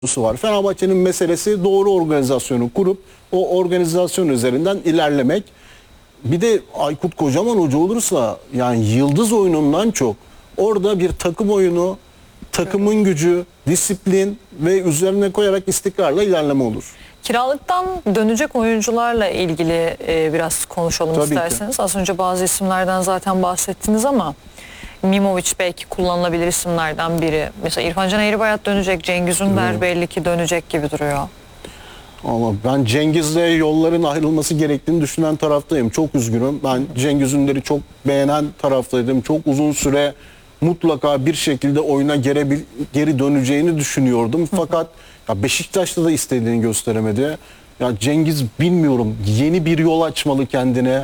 var. Fenerbahçe'nin meselesi doğru organizasyonu kurup o organizasyon üzerinden ilerlemek. Bir de Aykut Kocaman hoca olursa yani yıldız oyunundan çok orada bir takım oyunu, takımın gücü, disiplin ve üzerine koyarak istikrarla ilerleme olur. Kiralıktan dönecek oyuncularla ilgili biraz konuşalım Tabii isterseniz. Az önce bazı isimlerden zaten bahsettiniz ama Mimovic belki kullanılabilir isimlerden biri. Mesela İrfan Can Eğribayat dönecek, Cengiz Ünder belli ki dönecek gibi duruyor. Ama ben Cengiz'le yolların ayrılması gerektiğini düşünen taraftayım. Çok üzgünüm. Ben Cengiz Ünder'i çok beğenen taraftaydım. Çok uzun süre mutlaka bir şekilde oyuna geri döneceğini düşünüyordum. Fakat ya Beşiktaş'ta da istediğini gösteremedi. Ya Cengiz bilmiyorum, yeni bir yol açmalı kendine.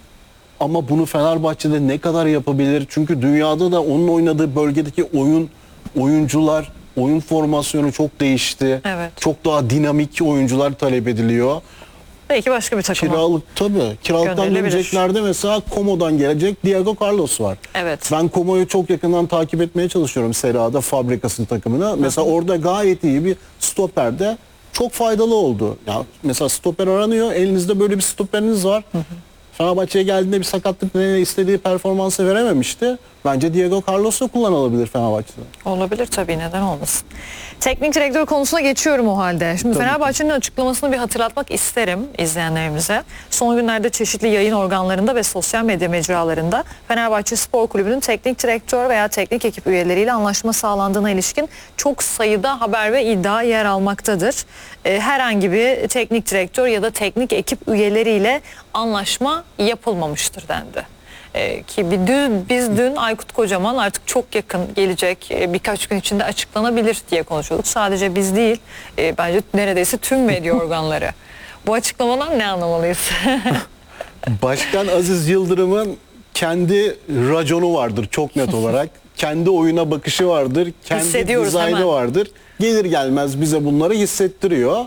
Ama bunu Fenerbahçe'de ne kadar yapabilir? Çünkü dünyada da onun oynadığı bölgedeki oyuncular, oyun formasyonu çok değişti. Evet. Çok daha dinamik oyuncular talep ediliyor. Belki başka bir takıma. Kiralıktan Gönderilebilir. döneceklerde mesela Como'dan gelecek Diego Carlos var. Evet. Ben Como'yu çok yakından takip etmeye çalışıyorum Serie A'da, Fabregas'ın takımına. Mesela orada gayet iyi bir stoperde çok faydalı oldu. Ya mesela stoper aranıyor. Elinizde böyle bir stoperiniz var. Fenerbahçe'ye geldiğinde bir sakatlık nedeniyle istediği performansı verememişti. Bence Diego Carlos da kullanılabilir Fenerbahçe'de. Olabilir tabii, neden olmasın. Teknik direktör konusuna geçiyorum o halde. Şimdi Fenerbahçe'nin açıklamasını bir hatırlatmak isterim izleyenlerimize. Son günlerde çeşitli yayın organlarında ve sosyal medya mecralarında Fenerbahçe Spor Kulübü'nün teknik direktör veya teknik ekip üyeleriyle anlaşma sağlandığına ilişkin çok sayıda haber ve iddia yer almaktadır. Herhangi bir teknik direktör ya da teknik ekip üyeleriyle anlaşma yapılmamıştır dendi. Ki biz dün Aykut Kocaman artık çok yakın gelecek, birkaç gün içinde açıklanabilir diye konuşuyorduk. Sadece biz değil, bence neredeyse tüm medya organları. Bu açıklamadan ne anlamalıyız? Başkan Aziz Yıldırım'ın kendi raconu vardır çok net olarak. Kendi oyuna bakışı vardır. Kendi dizaynı vardır. Gelir gelmez bize bunları hissettiriyor.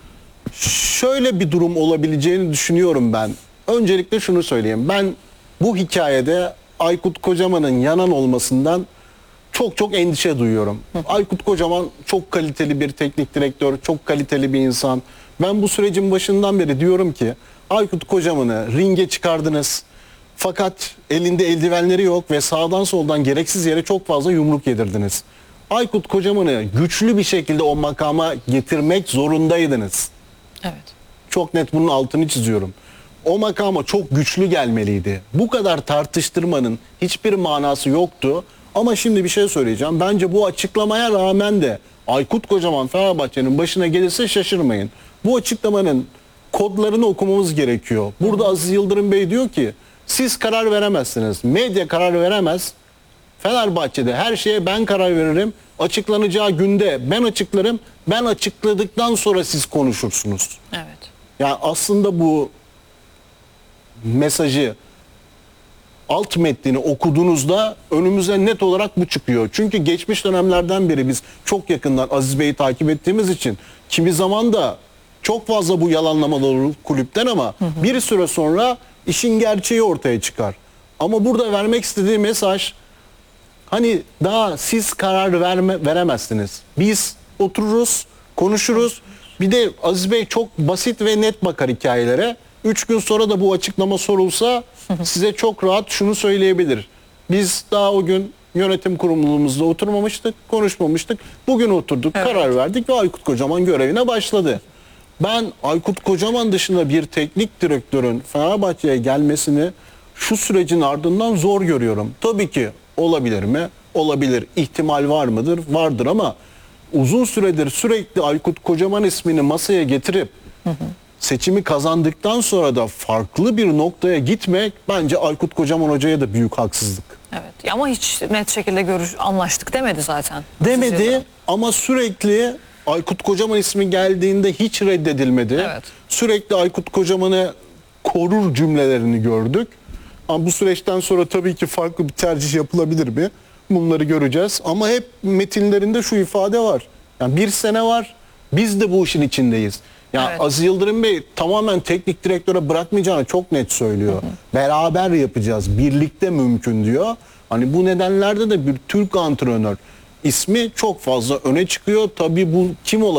Şöyle bir durum olabileceğini düşünüyorum ben. Öncelikle şunu söyleyeyim. Ben bu hikayede Aykut Kocaman'ın yanan olmasından çok endişe duyuyorum. Aykut Kocaman çok kaliteli bir teknik direktör, çok kaliteli bir insan. Ben bu sürecin başından beri diyorum ki Aykut Kocaman'ı ringe çıkardınız. Fakat elinde eldivenleri yok ve sağdan soldan gereksiz yere çok fazla yumruk yedirdiniz. Aykut Kocaman'ı güçlü bir şekilde o makama getirmek zorundaydınız. Evet. Çok net bunun altını çiziyorum. O makama çok güçlü gelmeliydi. Bu kadar tartıştırmanın hiçbir manası yoktu. Ama şimdi bir şey söyleyeceğim. Bence bu açıklamaya rağmen de Aykut Kocaman Fenerbahçe'nin başına gelirse şaşırmayın. Bu açıklamanın kodlarını okumamız gerekiyor. Burada Aziz Yıldırım Bey diyor ki siz karar veremezsiniz. Medya karar veremez. Fenerbahçe'de her şeye ben karar veririm. Açıklanacağı günde ben açıklarım. Ben açıkladıktan sonra siz konuşursunuz. Evet. Yani aslında bu mesajı, alt metnini okuduğunuzda önümüze net olarak bu çıkıyor. Çünkü geçmiş dönemlerden beri biz çok yakından Aziz Bey'i takip ettiğimiz için kimi zaman da çok fazla bu yalanlamalar olur kulüpten ama bir süre sonra işin gerçeği ortaya çıkar. Ama burada vermek istediği mesaj hani daha siz karar veremezsiniz. Biz otururuz, konuşuruz. Bir de Aziz Bey çok basit ve net bakar hikayelere. 3 gün sonra da bu açıklama sorulsa size çok rahat şunu söyleyebilir. Biz daha o gün yönetim kurulumuzda oturmamıştık, konuşmamıştık. Bugün oturduk, karar verdik ve Aykut Kocaman görevine başladı. Ben Aykut Kocaman dışında bir teknik direktörün Fenerbahçe'ye gelmesini şu sürecin ardından zor görüyorum. Tabii ki olabilir mi? Olabilir. İhtimal var mıdır? Vardır ama uzun süredir sürekli Aykut Kocaman ismini masaya getirip seçimi kazandıktan sonra da farklı bir noktaya gitmek bence Aykut Kocaman Hoca'ya da büyük haksızlık. Evet. Ama hiç net şekilde anlaştık demedi zaten. Demedi ama sürekli Aykut Kocaman ismi geldiğinde hiç reddedilmedi. Evet. Sürekli Aykut Kocaman'ı korur cümlelerini gördük. Ama bu süreçten sonra tabii ki farklı bir tercih yapılabilir mi? Bunları göreceğiz. Ama hep metinlerinde şu ifade var. Yani bir sene var. Biz de bu işin içindeyiz. Ya Evet. Aziz Yıldırım Bey tamamen teknik direktöre bırakmayacağını çok net söylüyor. Beraber yapacağız. Birlikte mümkün diyor. Hani bu nedenlerde de bir Türk antrenör ismi çok fazla öne çıkıyor. Tabii bu kim olabilir?